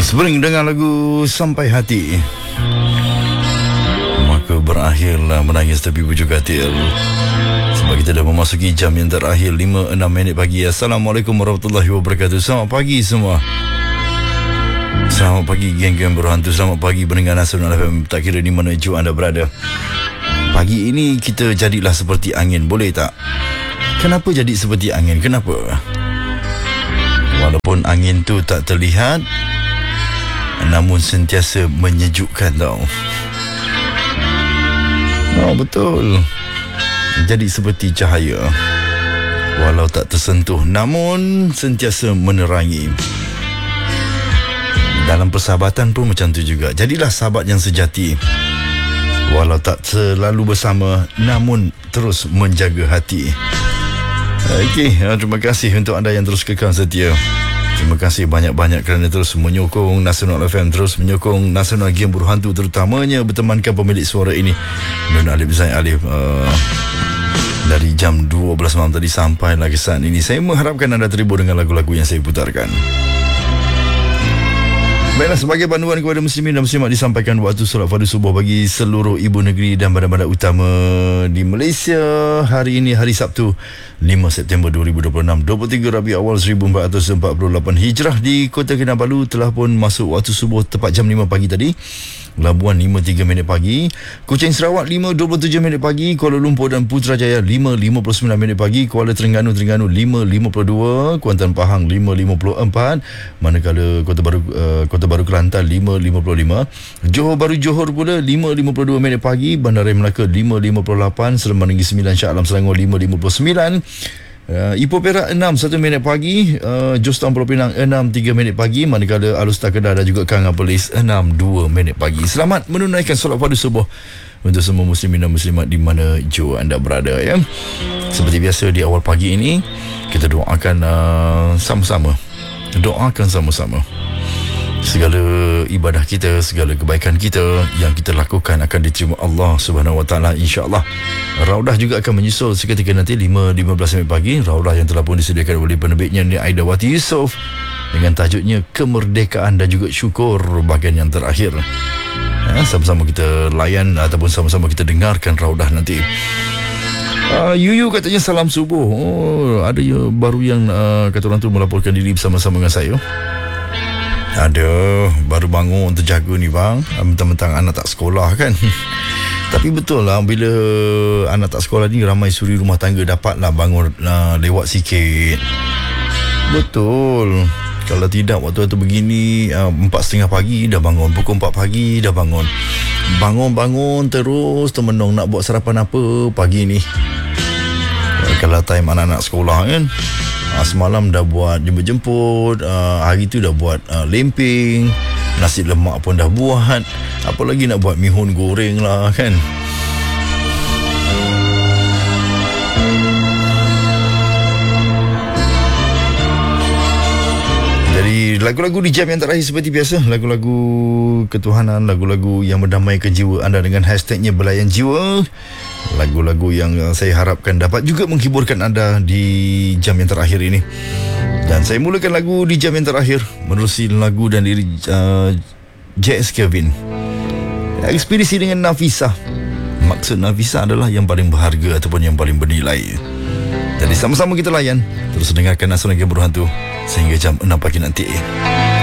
Spring dengan lagu Sampai Hati. Maka berakhirlah menangis tapi pujuk katil. Sebab kita dah memasuki jam yang terakhir 5-6 minit pagi. Assalamualaikum warahmatullahi wabarakatuh. Selamat pagi semua. Selamat pagi geng-geng berhantu. Selamat pagi pendengar Nasional FM. Tak kira di mana juga anda berada. Pagi ini kita jadilah seperti angin, boleh tak? Kenapa jadi seperti angin? Kenapa? Walaupun angin tu tak terlihat, namun sentiasa menyejukkan tau. Oh, betul. Jadi seperti cahaya, walau tak tersentuh, namun sentiasa menerangi. Dalam persahabatan pun macam tu juga. Jadilah sahabat yang sejati, walau tak selalu bersama, namun terus menjaga hati. Okey, terima kasih untuk anda yang terus kekal setia. Terima kasih banyak-banyak kerana terus menyokong Nasional FM, terus menyokong Nasional Game Berhantu, terutamanya bertemankan pemilik suara ini, Nun Alif Zain Alif. Dari jam 12 malam tadi sampai lagi saat ini, saya mengharapkan anda terhibur dengan lagu-lagu yang saya putarkan. Baiklah, sebagai panduan kepada muslimin dan muslimat, disampaikan waktu solat fardu subuh bagi seluruh ibu negeri dan bandar-bandar utama di Malaysia. Hari ini hari Sabtu 5 September 2026, 23 Rabiul Awal 1448 Hijrah. Di Kota Kinabalu telah pun masuk waktu subuh tepat jam 5 pagi tadi. Labuan 5.3 minit pagi, Kuching Sarawak 5.27 minit pagi, Kuala Lumpur dan Putrajaya 5.59 minit pagi, Kuala Terengganu 5.52, Kuantan Pahang 5.54, manakala Kota Baru Kelantan 5.55, Johor Bahru Johor pula 5.52 minit pagi, Bandaraya Melaka 5.58, Seremban Negeri Sembilan Shah Alam Selangor 5.59, Ipoh Perak 6 1 minit pagi, Jostong Pulau Pinang 6 3 minit pagi, manakala Alustar Kedah dan juga Kanga Perlis 6 2 minit pagi. Selamat menunaikan solat fardu subuh untuk semua muslimin dan muslimat di mana jua anda berada, ya. Seperti biasa di awal pagi ini kita doakan sama-sama. Doakan sama-sama segala ibadah kita, segala kebaikan kita yang kita lakukan akan diterima Allah Subhanahu Wa Taala, insya-Allah. Raudah juga akan menyusul seketika nanti 5.15 minit pagi. Raudah yang telah pun disediakan oleh penerbitnya ni Aidawati Yusof dengan tajuknya Kemerdekaan dan juga Syukur, bahagian yang terakhir. Sama-sama kita layan ataupun sama-sama kita dengarkan raudah nanti. Yuyu katanya salam subuh. Oh, ada baru yang kata orang tu melaporkan diri bersama-sama dengan saya. Ada, baru bangun terjaga ni bang. Mentang-mentang anak tak sekolah kan. Tapi betul lah, bila anak tak sekolah ni, ramai suri rumah tangga dapatlah bangun lewat sikit. Betul. Kalau tidak waktu-waktu begini 4.30 pagi dah bangun, pukul 4 pagi dah bangun. Bangun-bangun terus termenung nak buat sarapan apa pagi ni. Kalau time anak-anak sekolah kan, semalam dah buat jemput-jemput, hari tu dah buat lemping, nasi lemak pun dah buat, apa lagi nak buat mihun goreng lah kan. Jadi lagu-lagu di jam yang terakhir seperti biasa, lagu-lagu ketuhanan, lagu-lagu yang mendamaikan jiwa anda dengan hashtagnya Belayan Jiwa. Lagu-lagu yang saya harapkan dapat juga menghiburkan anda di jam yang terakhir ini. Dan saya mulakan lagu di jam yang terakhir menerusi lagu dan diri J.S. Kevin, Ekspedisi dengan Nafisah. Maksud Nafisah adalah yang paling berharga ataupun yang paling bernilai. Jadi sama-sama kita layan, terus dengarkan Nasional Game Berhantu sehingga jam 6 pagi nanti.